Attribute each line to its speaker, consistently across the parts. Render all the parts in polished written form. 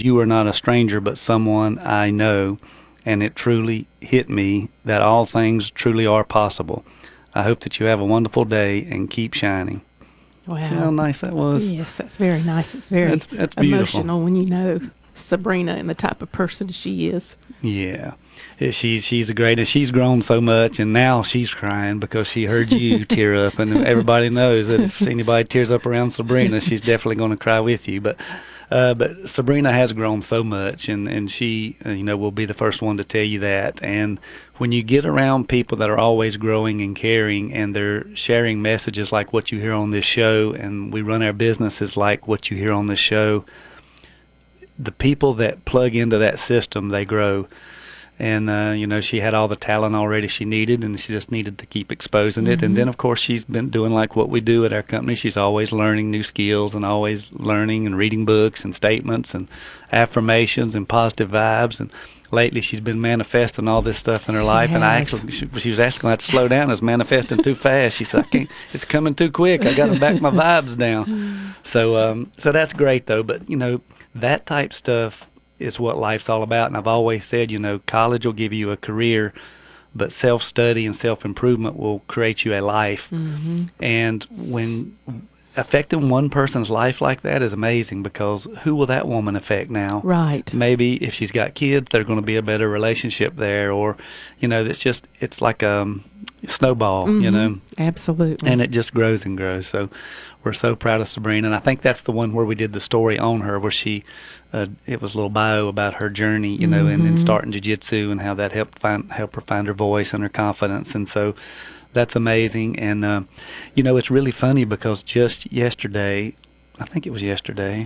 Speaker 1: "You are not a stranger, but someone I know," and it truly hit me that all things truly are possible. I hope that you have a wonderful day and keep shining. See how
Speaker 2: Wow.
Speaker 1: nice that was?
Speaker 2: Yes, that's very nice. It's very
Speaker 1: That's beautiful.
Speaker 2: emotional when you know Sabrina and the type of person she is.
Speaker 1: Yeah. She's a great, and she's grown so much, and now she's crying because she heard you tear up, and everybody knows that if anybody tears up around Sabrina, she's definitely going to cry with you. But Sabrina has grown so much, and she, will be the first one to tell you that. And when you get around people that are always growing and caring, and they're sharing messages like what you hear on this show, and we run our businesses like what you hear on this show, the people that plug into that system, they grow. And she had all the talent already she needed, and she just needed to keep exposing it. And then of course she's been doing like what we do at our company. She's always learning new skills, and always learning and reading books and statements and affirmations and positive vibes. And lately she's been manifesting all this stuff in her life. And she was asking me to slow down. It's manifesting too fast. She said, I can't, it's coming too quick. I got to back my vibes down. So that's great though. But that type stuff is what life's all about. And I've always said, college will give you a career, but self-study and self-improvement will create you a life. And when affecting one person's life like that is amazing, because who will that woman affect now?
Speaker 2: Right.
Speaker 1: Maybe if she's got kids, there's going to be a better relationship there, or, it's like a snowball,
Speaker 2: Absolutely.
Speaker 1: and it just grows and grows. So we're so proud of Sabrina, and I think that's the one where we did the story on her, where she, it was a little bio about her journey, in starting jiu-jitsu, and how that helped her find her voice and her confidence. And so that's amazing. And it's really funny because just yesterday, I think it was yesterday,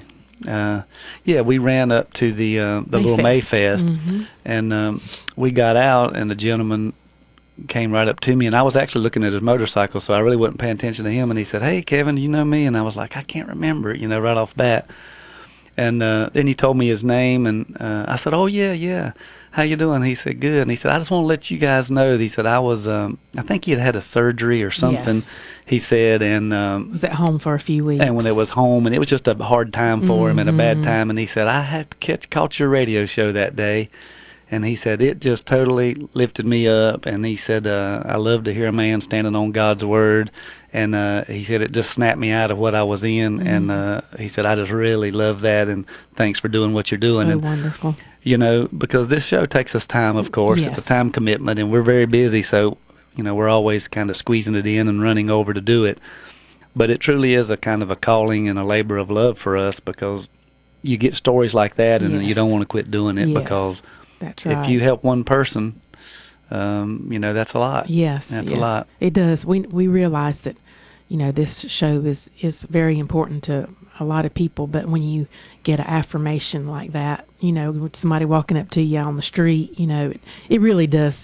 Speaker 1: we ran up to the little Mayfest, and we got out, and a gentleman came right up to me, and I was actually looking at his motorcycle, so I really wasn't paying attention to him. And he said, "Hey, Kevin, do you know me?" And I was like, "I can't remember it," right off bat. And then he told me his name, and I said, "Oh, yeah. How you doing?" He said, "Good." And he said, "I just want to let you guys know," he said, "I was, I think he had a surgery or something."
Speaker 2: Yes.
Speaker 1: He said, and
Speaker 2: was at home for a few weeks.
Speaker 1: And when it was home, and it was just a hard time for him and a bad time. And he said, "I had caught your radio show that day." And he said, "It just totally lifted me up." And he said, "I love to hear a man standing on God's word." And he said, "It just snapped me out of what I was in." And he said, "I just really love that, and thanks for doing what you're doing."
Speaker 2: So
Speaker 1: and,
Speaker 2: wonderful.
Speaker 1: Because this show takes us time, of course.
Speaker 2: Yes.
Speaker 1: It's a time commitment, and we're very busy. So, we're always kind of squeezing it in and running over to do it. But it truly is a kind of a calling and a labor of love for us, because you get stories like that, and you don't want to quit doing it, because
Speaker 2: that's right.
Speaker 1: if you help one person, that's a lot.
Speaker 2: Yes,
Speaker 1: that's a lot.
Speaker 2: It does. We realize that, this show is very important to a lot of people. But when you get an affirmation like that, somebody walking up to you on the street, it really does,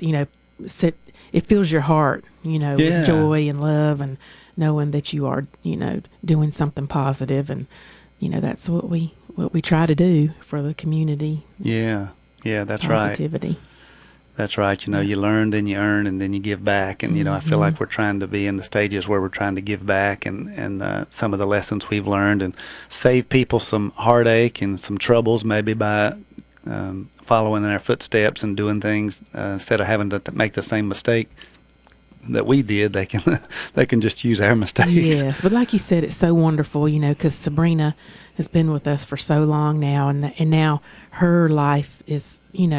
Speaker 2: it fills your heart, with joy and love, and knowing that you are, doing something positive. And, that's what we try to do for the community.
Speaker 1: Yeah, that's
Speaker 2: Positivity.
Speaker 1: Right. That's right. You learn, then you earn, and then you give back. And, I feel like we're trying to be in the stages where we're trying to give back, and some of the lessons we've learned, and save people some heartache and some troubles, maybe by following in our footsteps and doing things instead of having to make the same mistake that we did. They can just use our mistakes.
Speaker 2: Yes, but like you said, it's so wonderful, because Sabrina has been with us for so long now, and now her life is,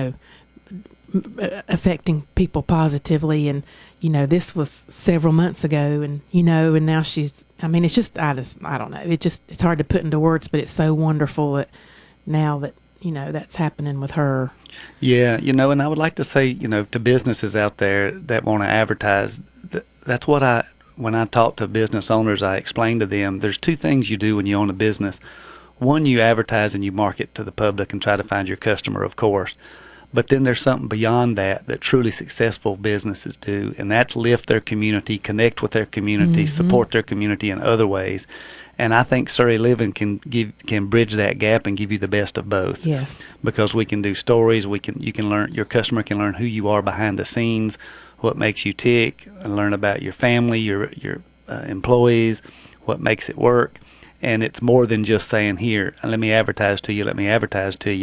Speaker 2: affecting people positively. And this was several months ago, and and now she's, it's just, I don't know, it's hard to put into words, but it's so wonderful that now that that's happening with her.
Speaker 1: Yeah, and I would like to say, to businesses out there that want to advertise, that's what when I talk to business owners, I explain to them, there's two things you do when you own a business. One, you advertise and you market to the public and try to find your customer, of course. But then there's something beyond that truly successful businesses do, and that's lift their community, connect with their community, support their community in other ways. And I think Surrey Living can bridge that gap and give you the best of both.
Speaker 2: Yes.
Speaker 1: Because we can do stories, you can learn, your customer can learn who you are behind the scenes, what makes you tick, and learn about your family, your employees, what makes it work. And it's more than just saying, "Here, let me advertise to you,